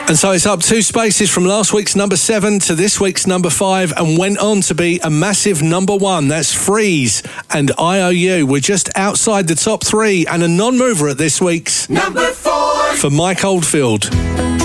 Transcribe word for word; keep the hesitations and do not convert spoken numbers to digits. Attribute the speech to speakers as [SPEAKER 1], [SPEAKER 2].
[SPEAKER 1] And so it's up two spaces from last week's number seven to this week's number five and went on to be a massive number one. That's Freeze and I O U. We're just outside the top three and a non-mover at this week's
[SPEAKER 2] number four
[SPEAKER 1] for Mike Oldfield.